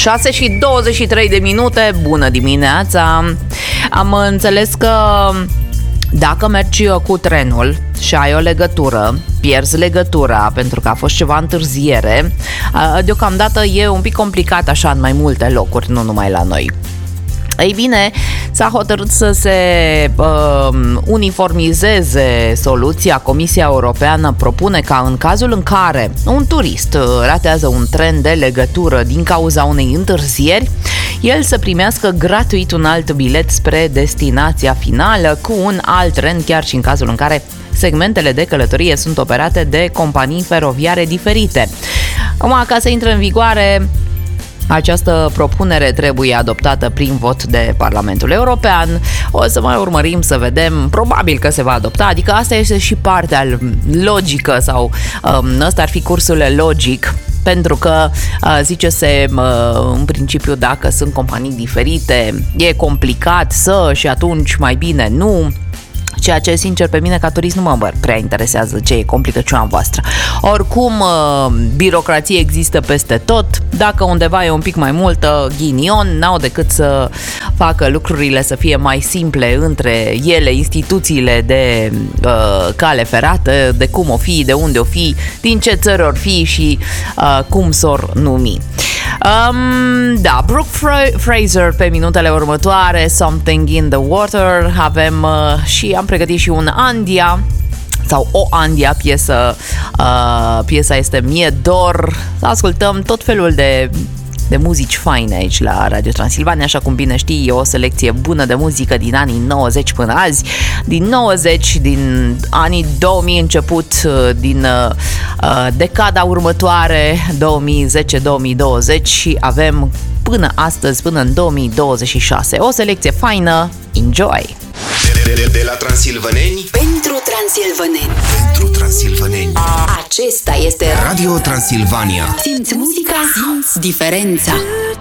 6:23. Bună dimineața! Am înțeles că dacă mergi cu trenul și ai o legătură, pierzi legătura pentru că a fost ceva întârziere, deocamdată e un pic complicat așa în mai multe locuri, nu numai la noi. Ei bine, s-a hotărât să se uniformizeze soluția. Comisia Europeană propune ca în cazul în care un turist ratează un tren de legătură din cauza unei întârzieri, el să primească gratuit un alt bilet spre destinația finală cu un alt tren, chiar și în cazul în care segmentele de călătorie sunt operate de companii feroviare diferite. Acum, ca să intre în vigoare, această propunere trebuie adoptată prin vot de Parlamentul European. O să mai urmărim să vedem, probabil că se va adopta, adică asta este și partea logică sau ăsta ar fi cursul logic. Pentru că, zice-se, în principiu, dacă sunt companii diferite, e complicat și atunci mai bine nu. Ceea ce, sincer, pe mine ca turist nu mă prea interesează ce e complicăciunea voastră. Oricum, birocrație există peste tot. Dacă undeva e un pic mai multă, ghinion, n-au decât să facă lucrurile să fie mai simple între ele, instituțiile de cale ferată, de cum o fi, de unde o fi, din ce țări or fi și cum s-or numi. Da, Brooke Fraser pe minutele următoare, Something in the Water. Avem și am pregătit și un Andia sau o Andia piesă. Piesa este Mie dor. Ascultăm tot felul de muzici faine aici la Radio Transilvania, așa cum bine știi, e o selecție bună de muzică din anii 90 până azi, din 90, din anii 2000 început, din decada următoare, 2010-2020 și avem până astăzi, până în 2026. O selecție faină, enjoy! De la transilvăneni pentru transilvăneni. Pentru transilvăneni. Acesta este Radio Transilvania. Simți muzica, simți diferența.